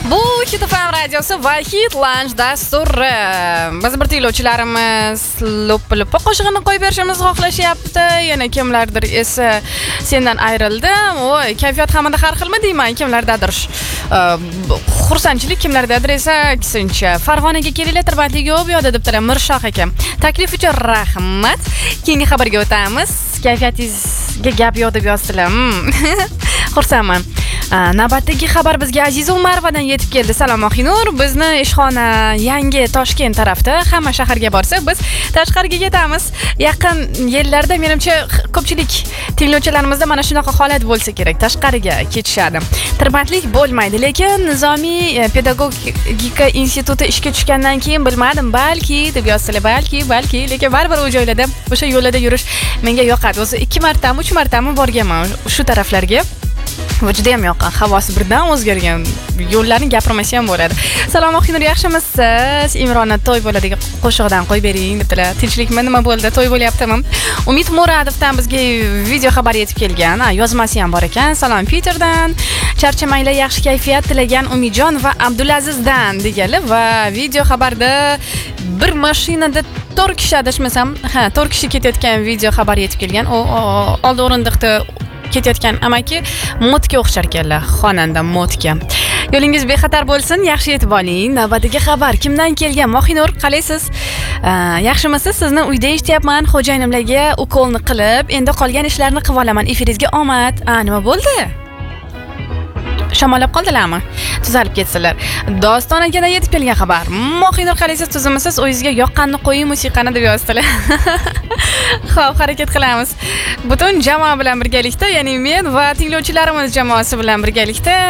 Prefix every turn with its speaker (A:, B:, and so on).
A: Bu Hit FM radiosi va Hit Lounge dasturi. Biz bir tinglovchilarimiz lop-lop qo'shig'ini qo'yib berishimizni xohlashyapti. Yana kimlardir esa sendan ayrildim. Voy, kayfiyat hamda har xilmi deyman, kimlardadir xursandchilik, kimlardadir esa aksincha. Farg'onaga kelinglar, tirbandlik yo'q bu yoqda debdilar Mirshoh aka. Taklif uchun rahmat. Keyingi xabarga o'tamiz. Kayfiyatingizga gap yo'q deb yozdilar. Xursandman. Navbatdagi xabar bizga Aziza Umarovadan yetib keldi. Salom Oxinur, bizni ishxona yangi Toshkent tarafda, hamma shaharga borsa biz tashqariga ketamiz. Yaqin yillarda menimcha ko'pchilik tinglovchilarimizda mana shunaqa holat bo'lsa kerak, tashqariga ketishadi. Tirbandlik bo'lmaydi, lekin Nizomiy pedagogika instituti ishga tushgandan keyin bilmadim, balki deb yozsalar, balki, lekin baribir u joylarda o'sha yo'lda yurish menga yoqadi. O'zi 2 martami, 3 martami borganman shu taraflarga. Bu juda ham yoqqan, havosi birdan o'zgargan. Yo'llarni gapirmasa ham bo'ladi. Salom Oxinur, yaxshimisiz? Imrona to'y bo'ladigan qo'shig'idan qo'yib bering debdilar. Tinchlikmi, nima bo'ldi? To'y bo'lyaptimi? Umid Muradovdan bizga video xabar yetib kelgan. Yozmasi ham bor ekan. Salom Peterdan. Charchamanglar, yaxshi kayfiyat tilagan Umijon va Abdulazizdan deganlar va video xabarda bir mashinada 4 kishi adashmasam, 4 kishi ketayotgan video xabar yetib kelgan. Oldi o'rindiqda ketayotgan amaki modga o'xshar ekanlar, xonanda modga. Yo'lingiz bexatar bo'lsin, yaxshi yetib oling. Navbatdagi xabar kimdan kelgan? Mohinur, qalaysiz? Yaxshimisiz? Sizni uyda eshityapman. Xo'jayinimlarga ukolni qilib, endi qolgan ishlarni qilib olaman. Efiringizga omad. Nima bo'ldi? Shamollab qoldilarmi? Tuzalib ketsinlar. Doston akadan yetib kelgan xabar. Mohinur, qalaysiz? Tuzimisiz? O'zingizga yoqqanni qo'ying musiqani deb yozdilar. Xo'p, harakat qilamiz. Butun jamoa bilan birgalikda, ya'ni men va tinglovchilarimiz jamoasi bilan birgalikda